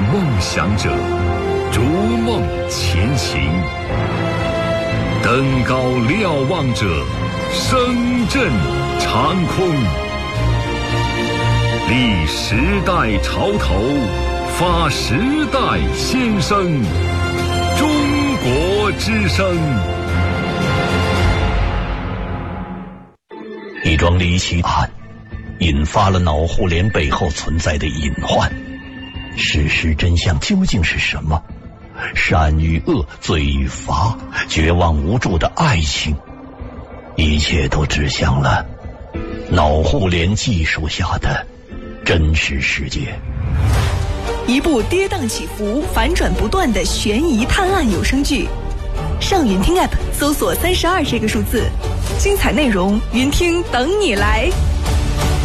梦想者，逐梦前行。登高瞭望者，声震长空。立时代潮头，发时代先声。中国之声。 一桩离奇案引发了脑互联背后存在的隐患，事实真相究竟是什么？善与恶，罪与罚，绝望无助的爱情，一切都指向了脑互联技术下的真实世界。 一部跌宕起伏、反转不断的悬疑探案有声剧，上云听 App 搜索32这个数字，精彩内容云听等你来。